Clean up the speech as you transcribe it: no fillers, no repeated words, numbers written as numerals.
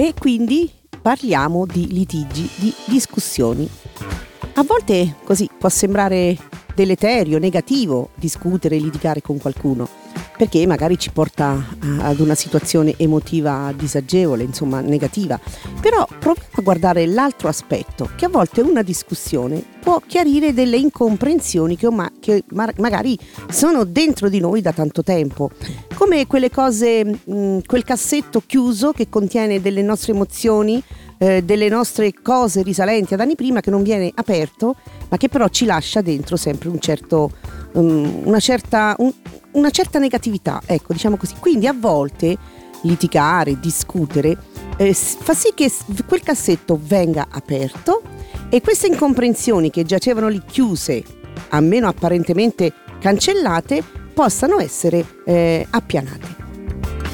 E quindi parliamo di litigi, di discussioni. A volte così può sembrare deleterio, negativo discutere e litigare con qualcuno, perché magari ci porta ad una situazione emotiva disagevole, insomma negativa. Però proviamo a guardare l'altro aspetto, che a volte una discussione può chiarire delle incomprensioni che magari sono dentro di noi da tanto tempo, come quelle cose, quel cassetto chiuso che contiene delle nostre emozioni, delle nostre cose risalenti ad anni prima, che non viene aperto, ma che però ci lascia dentro sempre una certa negatività, ecco, diciamo così. Quindi a volte litigare, discutere fa sì che quel cassetto venga aperto e queste incomprensioni che giacevano lì chiuse, almeno apparentemente cancellate, possano essere appianate.